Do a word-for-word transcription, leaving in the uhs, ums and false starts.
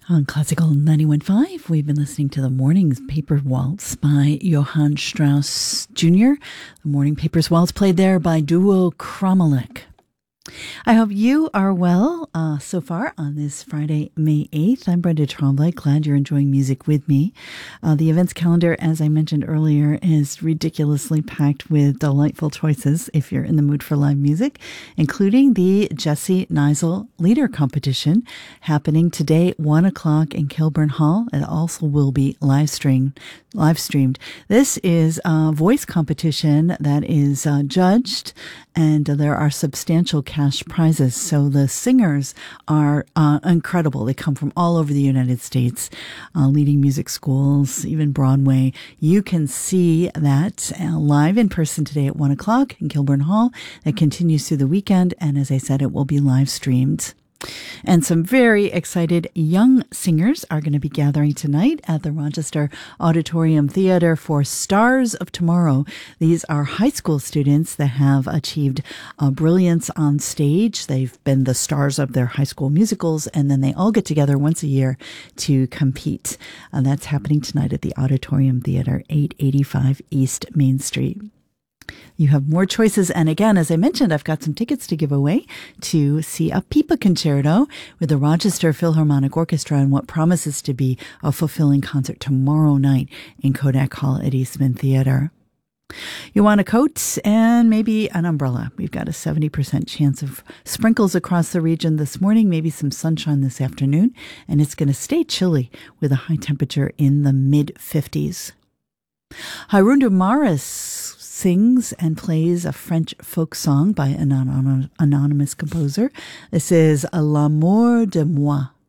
On Classical ninety-one point five, we've been listening to the Morning Paper Waltz by Johann Strauss Junior The Morning Papers Waltz played there by Duo Kromalik. I hope you are well uh, so far on this Friday, May eighth. I'm Brenda Tremblay. Glad you're enjoying music with me. Uh, the events calendar, as I mentioned earlier, is ridiculously packed with delightful choices if you're in the mood for live music, including the Jesse Neisel Leader Competition happening today at one o'clock in Kilburn Hall. It also will be live streamed. Live streamed. This is a voice competition that is uh, judged, and uh, there are substantial cash prizes. So the singers are uh, incredible. They come from all over the United States, uh, leading music schools, even Broadway. You can see that uh, live in person today at one o'clock in Kilburn Hall. That continues through the weekend, and as I said, it will be live streamed. And some very excited young singers are going to be gathering tonight at the Rochester Auditorium Theater for Stars of Tomorrow. These are high school students that have achieved uh, brilliance on stage. They've been the stars of their high school musicals, and then they all get together once a year to compete. Uh, that's happening tonight at the Auditorium Theater, eight eighty-five East Main Street. You have more choices. And again, as I mentioned, I've got some tickets to give away to see a Pipa concerto with the Rochester Philharmonic Orchestra and what promises to be a fulfilling concert tomorrow night in Kodak Hall at Eastman Theater. You want a coat and maybe an umbrella. We've got a seventy percent chance of sprinkles across the region this morning, maybe some sunshine this afternoon, and it's going to stay chilly with a high temperature in the mid fifties. Haroun Maris sings and plays a French folk song by an anonymous composer. This is L'amour de moi.